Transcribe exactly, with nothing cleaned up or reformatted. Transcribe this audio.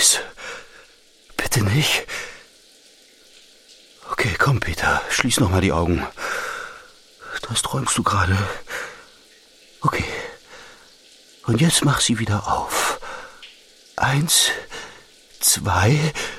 Please. Bitte nicht. Okay, komm, Peter. Schließ noch mal die Augen. Das träumst du gerade. Okay. Und jetzt mach sie wieder auf. Eins, zwei